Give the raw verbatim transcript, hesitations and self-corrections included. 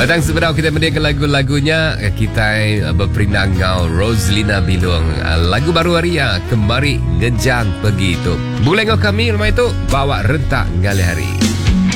Datang sebenarnya kita mendengarkan lagu-lagunya. Kita berperinang ngau Roslina Bilung. Lagu baru hari ya, Kembali Ngejang Begitu. Boleh ngau kami rumah itu bawa rentak ngali hari.